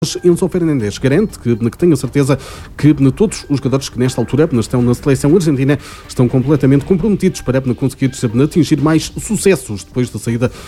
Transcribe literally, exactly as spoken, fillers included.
Enzo Fernandes garante que, que tenho a certeza que todos os jogadores que nesta altura estão na seleção argentina estão completamente comprometidos para conseguir atingir mais sucessos depois da saída